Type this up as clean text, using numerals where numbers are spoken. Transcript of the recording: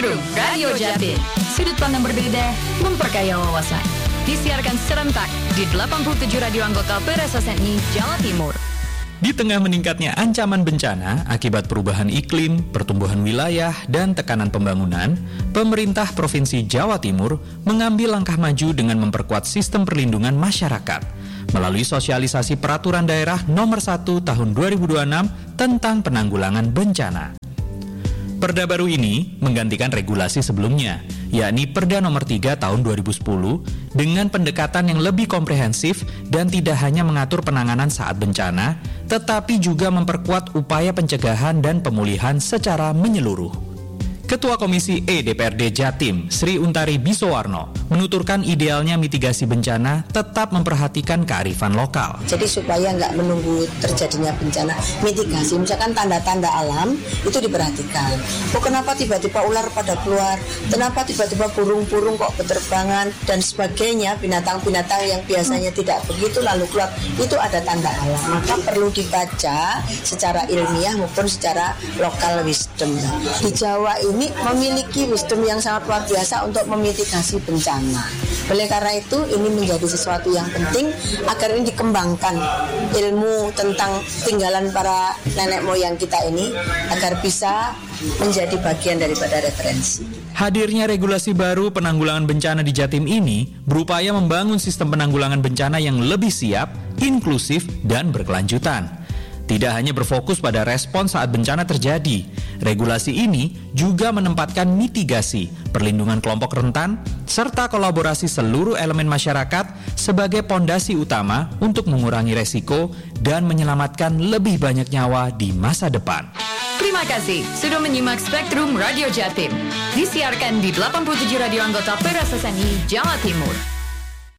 Spektrum Radio Jatim. Sudut pandang berbeda, memperkaya wawasan. Disiarkan serentak di 87 radio anggota PRSSNI Jawa Timur. Di tengah meningkatnya ancaman bencana akibat perubahan iklim, pertumbuhan wilayah, dan tekanan pembangunan, pemerintah Provinsi Jawa Timur mengambil langkah maju dengan memperkuat sistem perlindungan masyarakat melalui sosialisasi Peraturan Daerah Nomor 1 Tahun 2026 tentang penanggulangan bencana. Perda baru ini menggantikan regulasi sebelumnya, yakni Perda Nomor 3 Tahun 2010 dengan pendekatan yang lebih komprehensif dan tidak hanya mengatur penanganan saat bencana, tetapi juga memperkuat upaya pencegahan dan pemulihan secara menyeluruh. Ketua Komisi E DPRD Jatim, Sri Untari Bisowarno, menuturkan idealnya mitigasi bencana tetap memperhatikan kearifan lokal. Jadi supaya nggak menunggu terjadinya bencana, mitigasi, misalkan tanda-tanda alam itu diperhatikan. Oh, kenapa tiba-tiba ular pada keluar? Kenapa tiba-tiba burung-burung kok berterbangan dan sebagainya, binatang-binatang yang biasanya tidak begitu lalu keluar, itu ada tanda alam. Maka perlu dibaca secara ilmiah maupun secara lokal wisdom. Di Jawa ini memiliki wisdom yang sangat luar biasa untuk memitigasi bencana. Oleh karena itu, ini menjadi sesuatu yang penting agar ini dikembangkan ilmu tentang tinggalan para nenek moyang kita ini agar bisa menjadi bagian daripada referensi. Hadirnya regulasi baru penanggulangan bencana di Jatim ini berupaya membangun sistem penanggulangan bencana yang lebih siap, inklusif, dan berkelanjutan. Tidak hanya berfokus pada respon saat bencana terjadi, regulasi ini juga menempatkan mitigasi, perlindungan kelompok rentan, serta kolaborasi seluruh elemen masyarakat sebagai pondasi utama untuk mengurangi resiko dan menyelamatkan lebih banyak nyawa di masa depan. Terima kasih sudah menyimak Spektrum Radio Jatim. Disiarkan di 87 radio anggota PRSSNI Jawa Timur.